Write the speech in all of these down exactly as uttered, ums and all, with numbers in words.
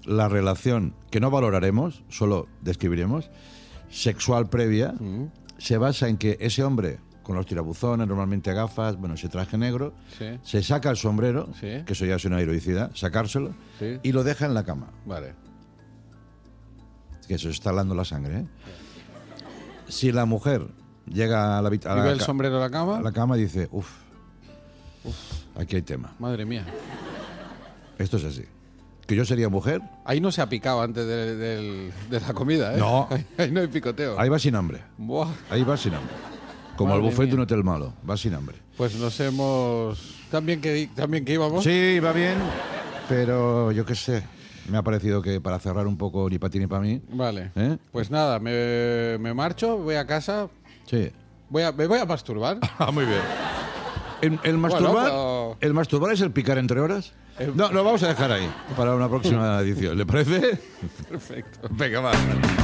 la relación que no valoraremos, solo describiremos, sexual previa, mm. se basa en que ese hombre, con los tirabuzones, normalmente gafas, bueno, ese traje negro, sí. se saca el sombrero, sí. que eso ya es una heroicidad, sacárselo, sí. y lo deja en la cama. Vale. Que eso está hablando la sangre, ¿eh? Si la mujer llega a la habitación... ¿Y ve el sombrero a la cama? A la cama y dice, uff, aquí hay tema. Madre mía. Esto es así. Que yo sería mujer... Ahí no se ha picado antes de, de, de la comida, ¿eh? No. Ahí, ahí no hay picoteo. Ahí va sin hambre. Buah. Ahí va sin hambre. Como Madre el buffet mía. de un hotel malo. Va sin hambre. Pues nos hemos... ¿También que, también que íbamos? Sí, va bien. Pero yo qué sé. Me ha parecido que para cerrar un poco ni para ti ni para mí. Vale. ¿Eh? Pues nada, me, me marcho, voy a casa. Sí. Voy a, me voy a masturbar. Ah, muy bien. ¿El, el masturbar, bueno, pero... ¿El masturbar es el picar entre horas? El... No, lo vamos a dejar ahí para una próxima edición. ¿Le parece? Perfecto. Venga, va.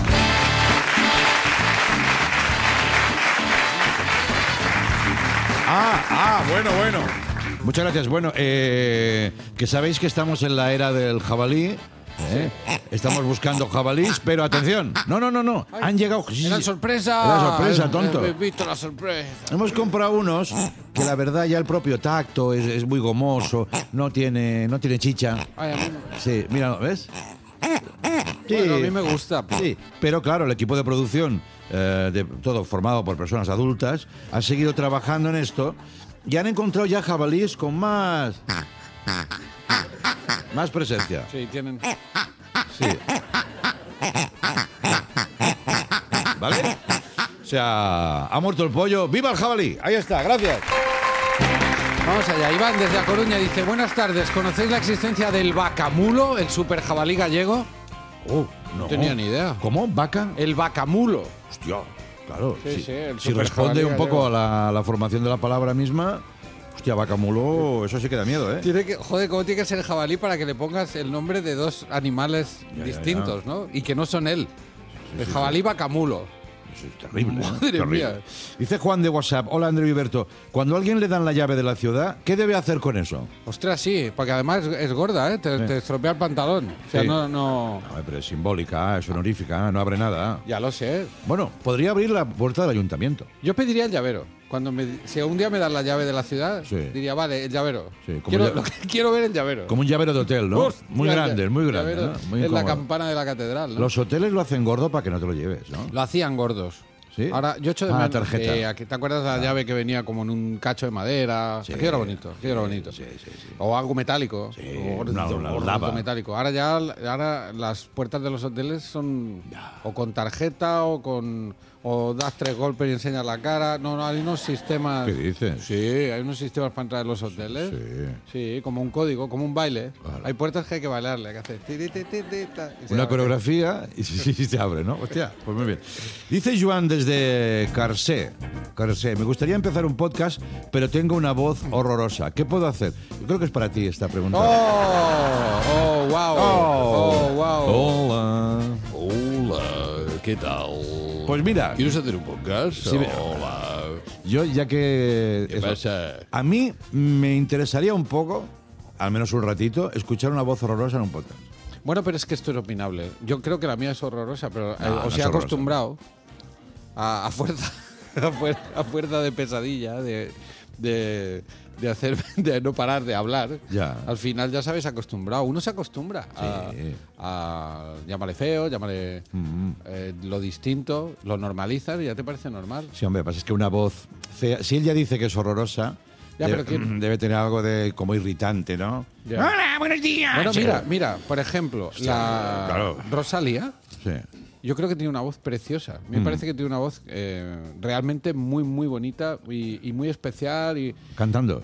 Ah, ah, bueno, bueno. Muchas gracias. Bueno, eh, que sabéis que estamos en la era del jabalí. ¿eh? Estamos buscando jabalís, pero atención. No, no, no, no. Han llegado... ¡Era sorpresa! Era sorpresa, tonto. He visto la sorpresa. Hemos comprado unos que la verdad ya el propio tacto es, es muy gomoso, no tiene, no tiene chicha. Ay, a mí... Sí, mira, ¿ves? Sí, bueno, a mí me gusta. Sí, pero claro, el equipo de producción, eh, de, todo formado por personas adultas, ha seguido trabajando en esto y han encontrado ya jabalíes con más... más presencia. Sí, tienen... Sí. ¿Vale? O sea, ha muerto el pollo. ¡Viva el jabalí! Ahí está, gracias. Vamos allá. Iván desde A Coruña dice: buenas tardes, ¿conocéis la existencia del vacamulo, el super jabalí gallego? Oh, no. No tenía ni idea. ¿Cómo? ¿Vaca? El vacamulo. Hostia, claro. Sí, sí. sí, el si responde un poco a la, a la formación de la palabra misma... Hostia, vacamulo, eso sí que da miedo, ¿eh? Tiene que, joder, ¿cómo tiene que ser el jabalí para que le pongas el nombre de dos animales ya, distintos, ya, ya. ¿no? Y que no son él. Sí, el sí, jabalí sí. vacamulo. Eso es terrible. Madre ¿eh? terrible. mía. Dice Juan de WhatsApp: hola, André Viverto. Cuando a alguien le dan la llave de la ciudad, ¿qué debe hacer con eso? Ostras, sí, porque además es, es gorda, ¿eh? Te, sí. te estropea el pantalón. O sea, sí. no, no... no... Pero es simbólica, es honorífica, no abre nada. Ya lo sé. Bueno, podría abrir la puerta del ayuntamiento. Yo pediría el llavero. Cuando me, si un día me dan la llave de la ciudad, sí. diría, vale, el llavero. Sí, quiero, llave... lo que, quiero ver el llavero. Como un llavero de hotel, ¿no? Uf, muy grande, muy grande. ¿no? Muy es la campana de la catedral, ¿no? Los hoteles lo hacen gordo para que no te lo lleves, ¿no? Lo hacían gordos. ¿Sí? Ahora, yo echo de ah, menos tarjeta. Eh, ¿te acuerdas de la ah. llave que venía como en un cacho de madera? Sí, aquello era bonito, aquello sí, era bonito. Sí, sí, sí. O algo metálico. Sí, o una, una, una algo metálico. Ahora ya ahora las puertas de los hoteles son ya. o con tarjeta o con... o das tres golpes y enseñas la cara. No, no, hay unos sistemas... ¿Qué dices? Sí, hay unos sistemas para entrar en los hoteles. Sí. Sí, como un código, como un baile. Claro. Hay puertas que hay que bailarle, hay que hacer... Una coreografía y sí, sí, se abre, ¿no? Hostia, pues muy bien. Dice Joan desde Carcé. Carcé, me gustaría empezar un podcast, pero tengo una voz horrorosa. ¿Qué puedo hacer? Yo creo que es para ti esta pregunta. ¡Oh! ¡Oh, wow! ¡Oh, oh wow! ¡Hola! ¡Hola! ¿Qué tal? Pues mira... ¿Quieres hacer un podcast? Sí, Hola. Yo ya que... ¿Qué eso, pasa? A mí me interesaría un poco, al menos un ratito, escuchar una voz horrorosa en un podcast. Bueno, pero es que esto es opinable. Yo creo que la mía es horrorosa, pero no, os no he acostumbrado a, a fuerza a fuerza, a fuerza de pesadilla, de, de, de hacer, de no parar de hablar. Ya. Al final ya sabes acostumbrado. Uno se acostumbra a, sí. a llámale feo, llámale mm-hmm. eh, lo distinto, lo normalizas y ya te parece normal. Sí, hombre, pasa es que una voz fea, si él ya dice que es horrorosa, ya, debe, pero debe tener algo de como irritante, ¿no? Ya. Hola, buenos días. Bueno, mira, mira, por ejemplo, Hostia, la claro. Rosalía. Sí. Yo creo que tiene una voz preciosa. Me mm. parece que tiene una voz eh, realmente muy, muy bonita y, y muy especial. Y... ¿Cantando?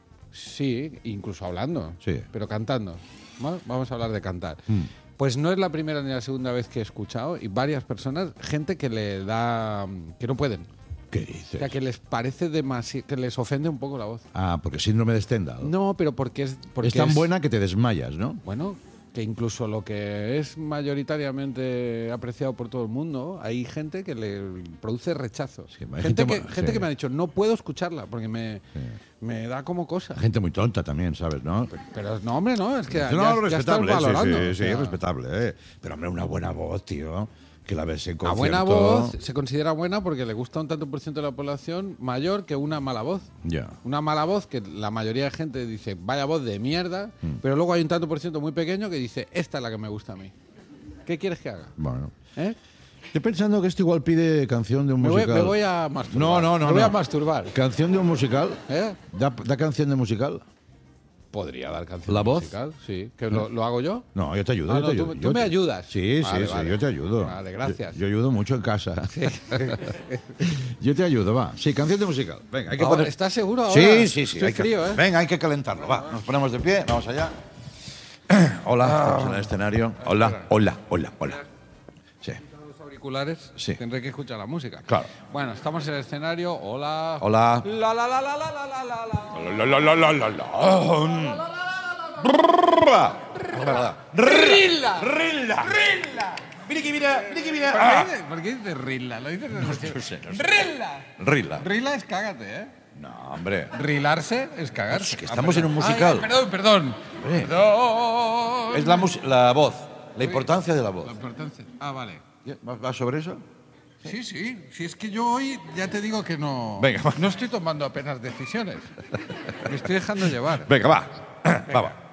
Sí, incluso hablando. Sí. Pero cantando. ¿No? Vamos a hablar de cantar. Mm. Pues no es la primera ni la segunda vez que he escuchado, y varias personas, gente que le da... que no pueden. ¿Qué dices? O sea, que les parece demasiado... que les ofende un poco la voz. Ah, porque síndrome de Stendhal. No, pero porque es... Porque es tan es... buena que te desmayas, ¿no? Bueno... que incluso lo que es mayoritariamente apreciado por todo el mundo, hay gente que le produce rechazo. Sí, hay gente gente que, mu- gente sí. que me ha dicho, no puedo escucharla porque me, Sí. me da como cosa. Gente muy tonta también, ¿sabes? ¿No? Pero no, hombre, no, es que ya, no, ya estás respetable, sí, valorando. sí, o sí, sea, respetable, ¿eh? Pero, hombre, una buena voz, tío. Que la ves en a concierto. buena voz se considera buena porque le gusta un tanto por ciento de la población mayor que una mala voz. Ya. Una mala voz que la mayoría de gente dice, vaya voz de mierda, Mm. pero luego hay un tanto por ciento muy pequeño que dice, esta es la que me gusta a mí. ¿Qué quieres que haga? Bueno. ¿Eh? Estoy pensando que esto igual pide canción de un Me voy, musical. me voy a masturbar. No, no, no. Me voy no. a masturbar. ¿Canción de un musical? ¿Eh? ¿Da, da canción de musical? Podría dar canción ¿La voz? musical, sí. ¿Que lo, lo hago yo? No, yo te ayudo. Ah, yo no, te tú- ayudo. tú Yo me te- ayudas. Sí, Vale, sí, vale. sí, yo te ayudo. Vale, gracias. Yo, yo ayudo mucho en casa. Yo te ayudo, va. Sí, canción de musical. Venga, hay que Ahora, poner... ¿estás seguro ahora? Sí, sí, sí. Estoy hay que- frío, ¿eh? Venga, hay que calentarlo, va. Nos ponemos de pie, vamos allá. Hola, estamos en el escenario. Hola, hola, hola, hola. Sí. Los auriculares, Sí. tendré que escuchar la música. Claro. Bueno, estamos en el escenario. Hola. Hola. La la la la la la la la la. La, la, la, la, la, la. Rilla. Rilla. Rilla. Mira que mira, mira que mira. ¿Por Ah. qué, ¿Por qué dices Rilla? Lo dices No sé, no sé. Rilla. Rilla. Rilla es cágate, ¿eh? No, hombre. Rilarse es cagarse. Es que estamos Ah, en un perdón. musical. Ay, perdón, perdón. Hombre. Perdón. Es la, mus- la voz, la importancia de la voz. La importancia. Ah, vale. ¿Va va sobre eso? Sí, sí. Si es que yo hoy ya te digo que no. Venga, va. No estoy tomando apenas decisiones. Me estoy dejando llevar. Venga, va. Va, va.